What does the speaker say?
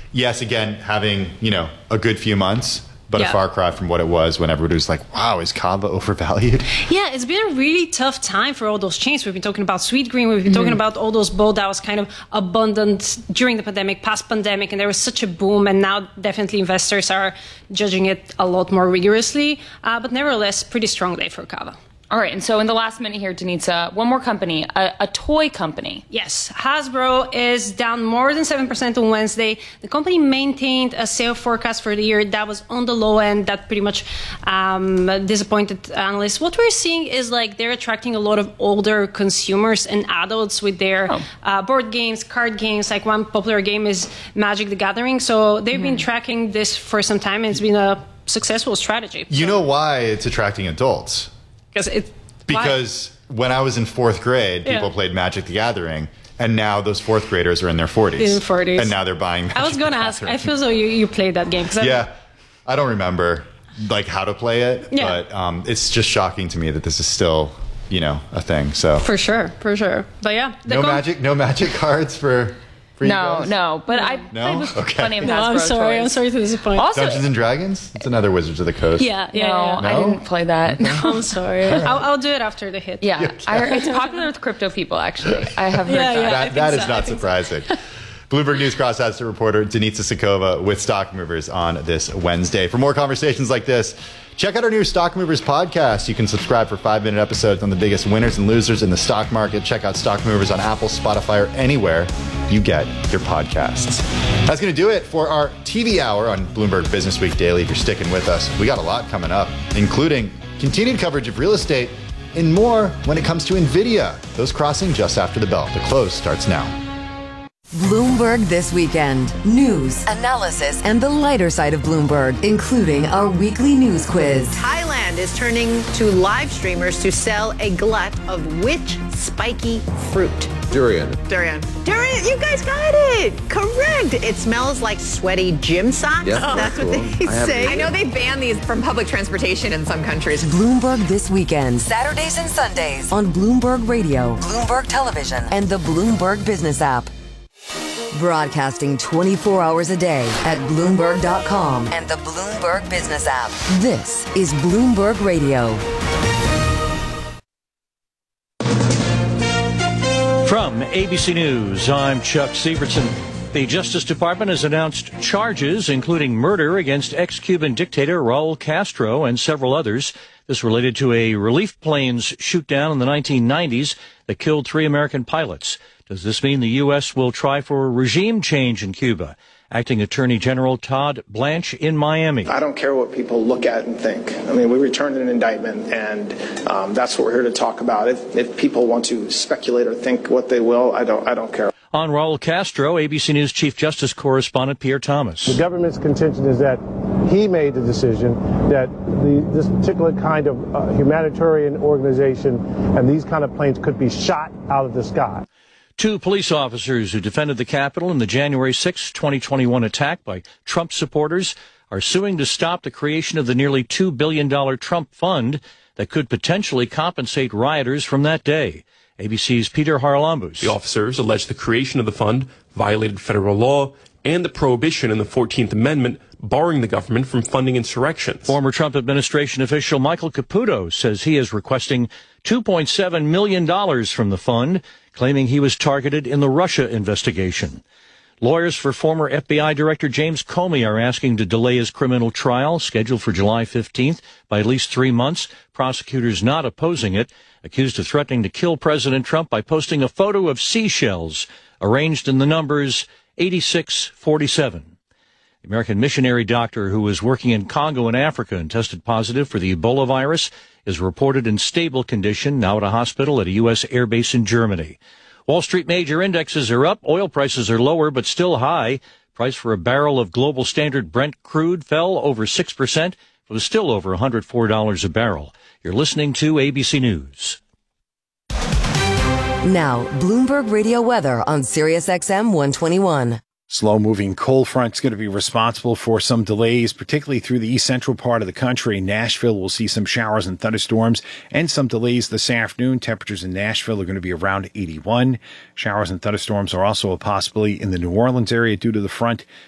yes, again, having, a good few months, but a far cry from what it was when everybody was like, wow, is Kava overvalued? Yeah, it's been a really tough time for all those chains. We've been talking about Sweetgreen. We've been talking about all those bowl that was kind of abundant during the pandemic, past pandemic, and there was such a boom. And now definitely investors are judging it a lot more rigorously. But nevertheless, pretty strong day for Kava. All right, and so in the last minute here, Denitsa, one more company, a toy company. Yes, Hasbro is down more than 7% on Wednesday. The company maintained a sales forecast for the year that was on the low end. That pretty much disappointed analysts. What we're seeing is they're attracting a lot of older consumers and adults with their board games, card games. Like one popular game is Magic the Gathering. So they've been tracking this for some time, and it's been a successful strategy. You know why it's attracting adults? Because when I was in fourth grade, people played Magic the Gathering, and now those fourth graders are in their 40s. And now they're buying Magic I was going to ask, I feel as though you played that game. I don't remember how to play it, but it's just shocking to me that this is still, a thing. So For sure. But yeah. No magic cards for you guys? No, but I played with plenty of Hasbro toys. I'm sorry to disappoint. Also, Dungeons and Dragons? It's another Wizards of the Coast. Yeah. I didn't play that. No. I'm sorry. I'll do it after the hit. Yeah, I heard it's popular with crypto people, actually. I have heard that. That is not surprising. Bloomberg News cross-asset reporter Denitsa Sikova with Stock Movers on this Wednesday. For more conversations like this, check out our new Stock Movers podcast. You can subscribe for 5-minute episodes on the biggest winners and losers in the stock market. Check out Stock Movers on Apple, Spotify, or anywhere you get your podcasts. That's going to do it for our TV hour on Bloomberg Business Week Daily. If you're sticking with us, we got a lot coming up, including continued coverage of real estate and more when it comes to NVIDIA. Those crossing just after the bell. The close starts now. Bloomberg This Weekend. News, analysis, and the lighter side of Bloomberg, including our weekly news quiz. Thailand is turning to live streamers to sell a glut of which spiky fruit? Durian. You guys got it. Correct. It smells like sweaty gym socks. Yeah, that's cool. what they say. I know they ban these from public transportation in some countries. Bloomberg This Weekend. Saturdays and Sundays on Bloomberg Radio, Bloomberg Television, and the Bloomberg Business app. Broadcasting 24 hours a day at Bloomberg.com and the Bloomberg Business app. This is Bloomberg Radio. From ABC News, I'm Chuck Sievertson. The Justice Department has announced charges, including murder against ex-Cuban dictator Raul Castro and several others. This related to a relief planes shoot down in the 1990s that killed 3 American pilots. Does this mean the U.S. will try for a regime change in Cuba? Acting Attorney General Todd Blanche in Miami. I don't care what people look at and think. I mean, we returned an indictment, and that's what we're here to talk about. If people want to speculate or think what they will, I don't care. On Raul Castro, ABC News Chief Justice Correspondent Pierre Thomas. The government's contention is that he made the decision that this particular kind of humanitarian organization and these kind of planes could be shot out of the sky. 2 police officers who defended the Capitol in the January 6, 2021 attack by Trump supporters are suing to stop the creation of the nearly $2 billion Trump fund that could potentially compensate rioters from that day. ABC's Peter Haralambous. The officers allege the creation of the fund violated federal law and the prohibition in the 14th Amendment barring the government from funding insurrections. Former Trump administration official Michael Caputo says he is requesting $2.7 million from the fund, claiming he was targeted in the Russia investigation. Lawyers for former FBI Director James Comey are asking to delay his criminal trial, scheduled for July 15th, by at least 3 months. Prosecutors not opposing it, accused of threatening to kill President Trump by posting a photo of seashells arranged in the numbers 8647. The American missionary doctor who was working in Congo in Africa and tested positive for the Ebola virus is reported in stable condition, now at a hospital at a U.S. air base in Germany. Wall Street major indexes are up. Oil prices are lower, but still high. Price for a barrel of global standard Brent crude fell over 6%, but was still over $104 a barrel. You're listening to ABC News. Now, Bloomberg Radio weather on Sirius XM 121. Slow-moving cold front's going to be responsible for some delays, particularly through the east central part of the country. Nashville will see some showers and thunderstorms and some delays this afternoon. Temperatures in Nashville are going to be around 81. Showers and thunderstorms are also a possibility in the New Orleans area due to the front.